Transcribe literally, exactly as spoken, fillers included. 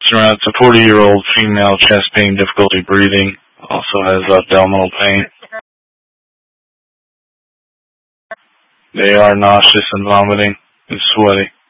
It's a forty-year-old female, chest pain, difficulty breathing, also has abdominal pain. They are nauseous and vomiting and sweaty.